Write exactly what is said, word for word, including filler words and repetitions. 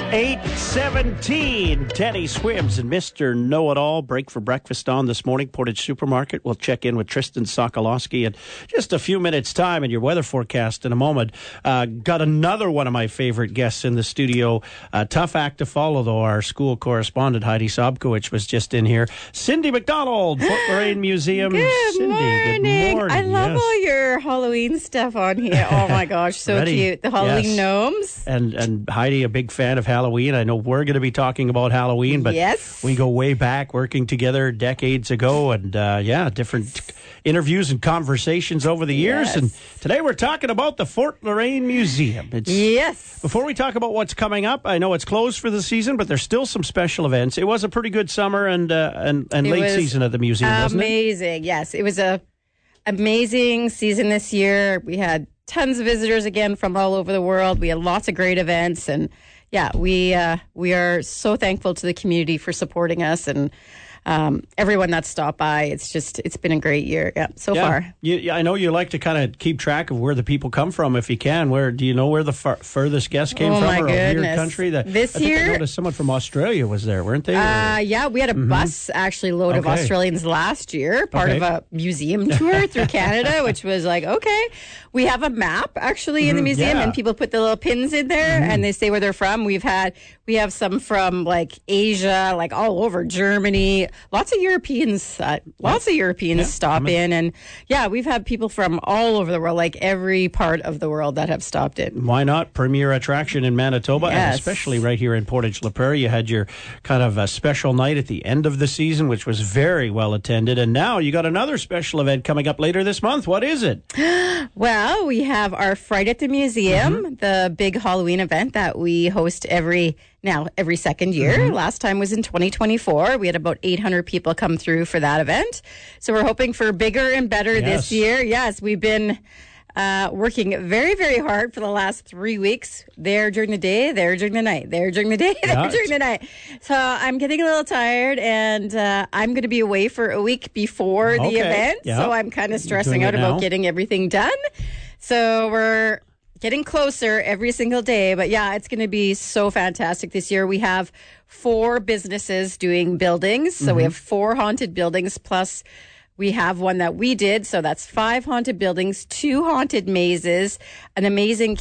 eight seventeen. Teddy Swims and Mister Know-It-All. Break for breakfast on this morning. Portage Supermarket. We'll check in with Tristan Sokolowski in just a few minutes' time and your weather forecast in a moment. Uh, got another one of my favorite guests in the studio. Uh, tough act to follow, though. Our school correspondent, Heidi Sobkowicz, was just in here. Cindy McDonald, Fort Loraine Museum. Good Cindy, morning. good morning. I love yes. all your Halloween stuff on here. Oh, my gosh. So Ready? cute. The Halloween Yes. gnomes. And and Heidi, a big fan of Halloween. I know we're going to be talking about Halloween, but Yes. we go way back working together decades ago. And uh, yeah, different interviews and conversations over the years. Yes. And today we're talking about the Fort Loraine Museum. It's, Yes. Before we talk about what's coming up, I know it's closed for the season, but there's still some special events. It was a pretty good summer and uh, and, and It late was season at the museum, wasn't it? Amazing. Yes. It was a amazing season this year. We had tons of visitors again from all over the world. We had lots of great events, and yeah, we uh, we are so thankful to the community for supporting us and um, everyone that stopped by. It's just it's been a great year. Yeah, so Yeah. far. You, yeah, I know you like to kind of keep track of where the people come from if you can. Where do you know where the far, furthest guest came Oh, from my or your goodness. country? That This I think year- I noticed someone from Australia was there, weren't they? Or- Uh, yeah, we had a bus actually load of Okay. Australians last year, part Okay. of a museum tour through Canada, which was like, okay. We have a map actually in the museum, yeah. and people put the little pins in there and they say where they're from. We've had, we have some from like Asia, like all over Germany, lots of Europeans, uh, lots of Europeans Yeah. stop I'm a- in. And yeah, we've had people from all over the world, like every part of the world that have stopped in. Why not? Premier attraction in Manitoba, and Yes. especially right here in Portage La Prairie. You had your kind of a special night at the end of the season, which was very well attended. And now you got another special event coming up later this month. What is it? Well, we have our Fright at the Museum, the big Halloween event that we host every now every second year. Last time was in twenty twenty-four. We had about eight hundred people come through for that event. So we're hoping for bigger and better Yes. this year. Yes, we've been uh, working very, very hard for the last three weeks. There during the day, there during the night, there during the day, there Yeah. during the night. So I'm getting a little tired, and uh, I'm going to be away for a week before the Okay. event. Yeah. So I'm kind of stressing Doing out it now? about getting everything done. So we're getting closer every single day. But yeah, it's going to be so fantastic this year. We have four businesses doing buildings. So we have four haunted buildings, plus we have one that we did. So that's five haunted buildings, two haunted mazes, an amazing